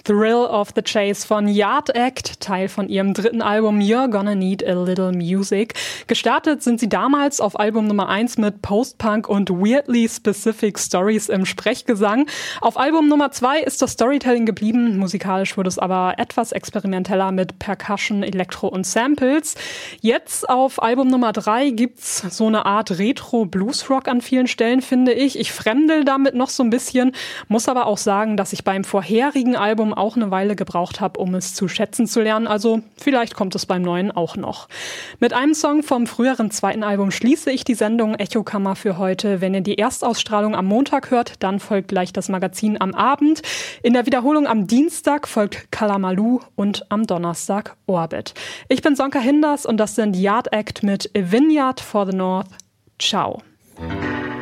Thrill of the Chase von Yard Act, Teil von ihrem dritten Album You're Gonna Need a Little Music. Gestartet sind sie damals auf Album Nummer 1 mit Post-Punk und weirdly specific Stories im Sprechgesang. Auf Album Nummer 2 ist das Storytelling geblieben, musikalisch wurde es aber etwas experimenteller mit Percussion, Elektro und Samples. Jetzt auf Album Nummer 3 gibt's so eine Art Retro-Blues-Rock an vielen Stellen, finde ich. Ich fremdel damit noch so ein bisschen, muss aber auch sagen, dass ich beim vorherigen Album auch eine Weile gebraucht habe, um es zu schätzen zu lernen. Also vielleicht kommt es beim neuen auch noch. Mit einem Song vom früheren zweiten Album schließe ich die Sendung Echokammer für heute. Wenn ihr die Erstausstrahlung am Montag hört, dann folgt gleich das Magazin am Abend. In der Wiederholung am Dienstag folgt Kalamalu und am Donnerstag Orbit. Ich bin Sonka Hinders und das sind Yard Act mit A Vineyard for the North. Ciao.